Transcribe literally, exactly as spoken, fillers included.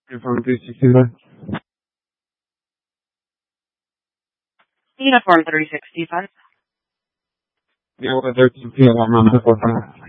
Uniform three sixty-five. Uniform three sixty-five. Yeah, well, thirteen P L, I'm on the four five.